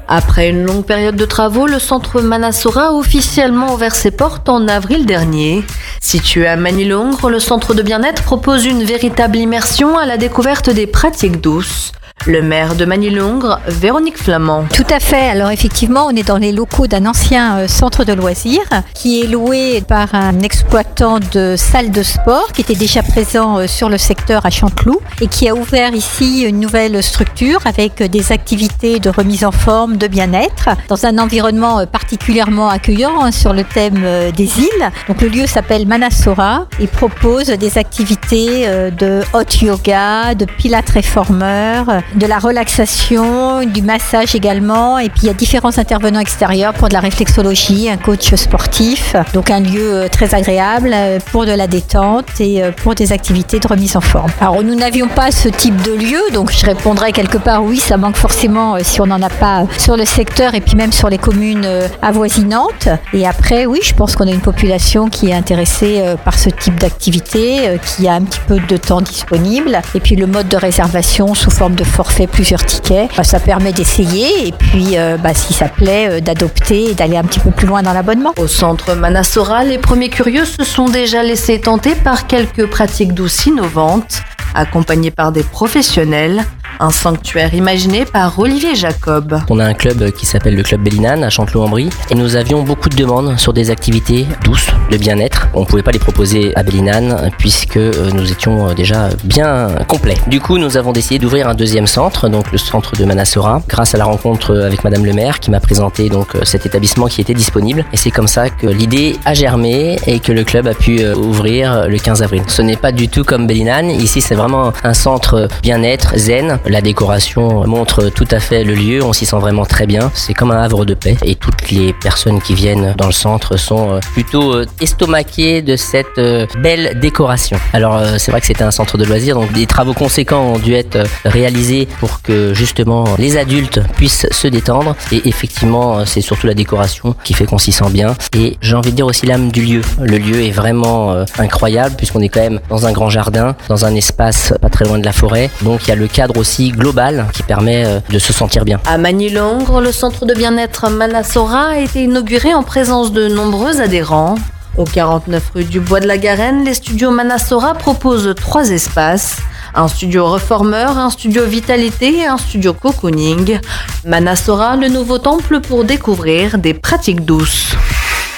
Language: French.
Après une longue période de travaux, le centre Manasora a officiellement ouvert ses portes en avril dernier. Situé à Magny-Longres, le centre de bien-être propose une véritable immersion à la découverte des pratiques douces. Le maire de Magny-Longres, Véronique Flamand. Tout à fait. Alors effectivement, on est dans les locaux d'un ancien centre de loisirs qui est loué par un exploitant de salle de sport qui était déjà présent sur le secteur à Chanteloup et qui a ouvert ici une nouvelle structure avec des activités de remise en forme, de bien-être dans un environnement particulièrement accueillant sur le thème des îles. Donc le lieu s'appelle Manasora et propose des activités de hot yoga, de pilates réformeur, de la relaxation, du massage également, et puis il y a différents intervenants extérieurs pour de la réflexologie, un coach sportif, donc un lieu très agréable pour de la détente et pour des activités de remise en forme. Alors nous n'avions pas ce type de lieu, donc je répondrais quelque part oui, ça manque forcément si on n'en a pas sur le secteur et puis même sur les communes avoisinantes. Et après oui, je pense qu'on a une population qui est intéressée par ce type d'activité, qui a un petit peu de temps disponible, et puis le mode de réservation sous forme de forfait, plusieurs tickets, ça permet d'essayer et puis si ça plaît d'adopter et d'aller un petit peu plus loin dans l'abonnement. Au centre Manasora, les premiers curieux se sont déjà laissés tenter par quelques pratiques douces innovantes, accompagnées par des professionnels. Un sanctuaire imaginé par Olivier Jacob. On a un club qui s'appelle le Club Bellinane à Chanteloup-en-Brie et nous avions beaucoup de demandes sur des activités douces, de bien-être. On ne pouvait pas les proposer à Bellinane puisque nous étions déjà bien complets. Du coup, nous avons décidé d'ouvrir un deuxième centre, donc le centre de Manasora, grâce à la rencontre avec Madame le maire qui m'a présenté donc cet établissement qui était disponible. Et c'est comme ça que l'idée a germé et que le club a pu ouvrir le 15 avril. Ce n'est pas du tout comme Bellinane. Ici, c'est vraiment un centre bien-être, zen. La décoration montre tout à fait le lieu, on s'y sent vraiment très bien. C'est comme un havre de paix et toutes les personnes qui viennent dans le centre sont plutôt estomaquées de cette belle décoration. Alors c'est vrai que c'était un centre de loisirs, donc des travaux conséquents ont dû être réalisés pour que justement les adultes puissent se détendre et effectivement c'est surtout la décoration qui fait qu'on s'y sent bien et j'ai envie de dire aussi l'âme du lieu. Le lieu est vraiment incroyable puisqu'on est quand même dans un grand jardin, dans un espace pas très loin de la forêt, donc il y a le cadre aussi global qui permet de se sentir bien. À Magny-Longres, le centre de bien-être Manasora a été inauguré en présence de nombreux adhérents. Au 49 rue du Bois de la Garenne, les studios Manasora proposent 3 espaces. Un studio reformeur, un studio vitalité et un studio cocooning. Manasora, le nouveau temple pour découvrir des pratiques douces.